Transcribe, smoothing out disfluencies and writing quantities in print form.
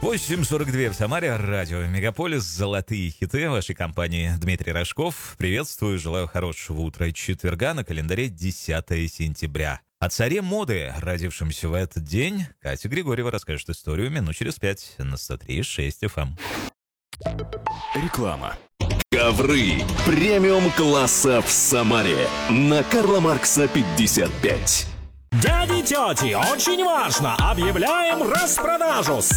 8:42 в Самаре, радио Мегаполис, золотые хиты вашей компании. Дмитрий Рожков. Приветствую, желаю хорошего утра четверга, на календаре 10 сентября. О царе моды, родившемся в этот день, Катя Григорьева расскажет историю минут через 5 на 103.6 FM. Реклама. Ковры премиум-класса в Самаре на Карла Маркса 55. Дяди, тети, очень важно! Объявляем распродажу!